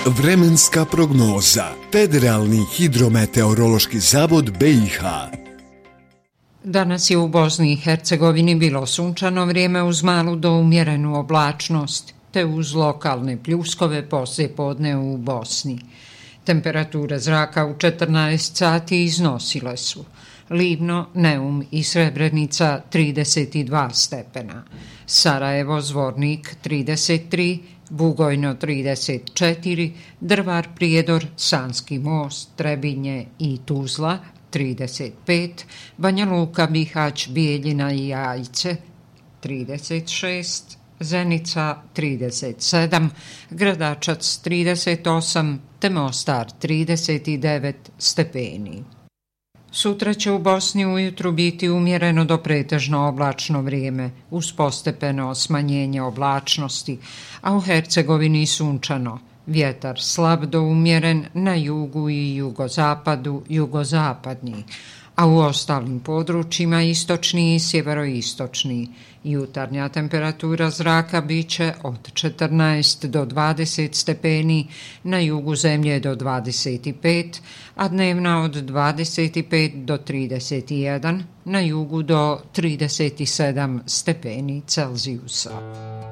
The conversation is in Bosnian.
Vremenska prognoza. Federalni hidrometeorološki zavod BiH. Danas je u Bosni i Hercegovini bilo sunčano vrijeme uz malu do umjerenu oblačnost, te uz lokalne pljuskove poslijepodne u Bosni. Temperature zraka u 14 sati iznosile su Livno, Neum i Srebrenica 32 stepena, Sarajevo, Zvornik 33, Bugojno 34, Drvar, Prijedor, Sanski most, Trebinje i Tuzla 35, Banja Luka, Bihać, Bijeljina i Jajce 36, Zenica 37, Gradačac 38, te Mostar 39 stepeni. Sutra će u Bosni ujutru biti umjereno do pretežno oblačno vrijeme, uz postepeno smanjenje oblačnosti, a u Hercegovini sunčano. Vjetar slab do umjeren na jugu i jugozapadu, jugozapadni, a u ostalim područjima istočni i sjeveroistočni. Jutarnja temperatura zraka biće od 14 do 20 stepeni, na jugu zemlje do 25, a dnevna od 25 do 31, na jugu do 37 stepeni Celzijusa.